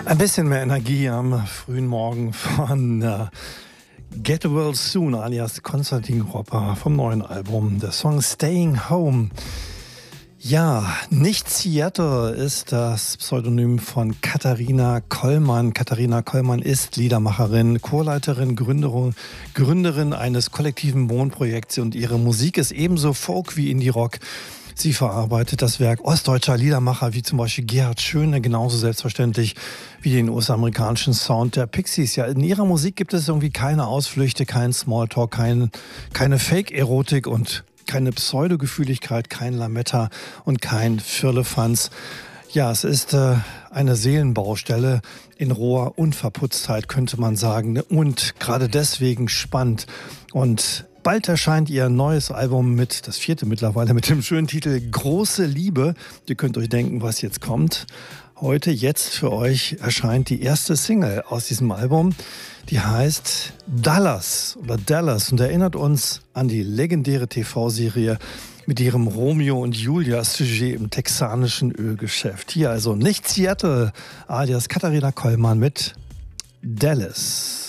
Ein bisschen mehr Energie am frühen Morgen von Get Well Soon alias Konstantin Ropper vom neuen Album. Der Song Staying Home. Ja, nicht Seattle ist das Pseudonym von Katharina Kollmann. Katharina Kollmann ist Liedermacherin, Chorleiterin, Gründerin eines kollektiven Wohnprojekts und ihre Musik ist ebenso Folk wie Indie-Rock. Sie verarbeitet das Werk ostdeutscher Liedermacher wie zum Beispiel Gerhard Schöne genauso selbstverständlich wie den US-amerikanischen Sound der Pixies. Ja, in ihrer Musik gibt es irgendwie keine Ausflüchte, kein Smalltalk, keine Fake-Erotik und keine Pseudogefühligkeit, kein Lametta und kein Firlefanz. Ja, es ist eine Seelenbaustelle in roher Unverputztheit, könnte man sagen. Und gerade deswegen spannend. Und bald erscheint ihr neues Album das vierte mittlerweile, mit dem schönen Titel Große Liebe. Ihr könnt euch denken, was jetzt kommt. Jetzt für euch erscheint die erste Single aus diesem Album. Die heißt Dallas und erinnert uns an die legendäre TV-Serie mit ihrem Romeo und Julia-Sujet im texanischen Ölgeschäft. Hier also nicht Seattle, alias Katharina Kollmann mit Dallas.